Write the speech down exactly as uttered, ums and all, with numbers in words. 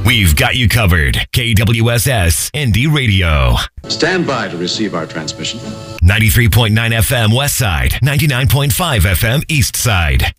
We've got you covered. K W S S Indie Radio. Stand by to receive our transmission. ninety-three point nine F M West Side, ninety-nine point five F M East Side.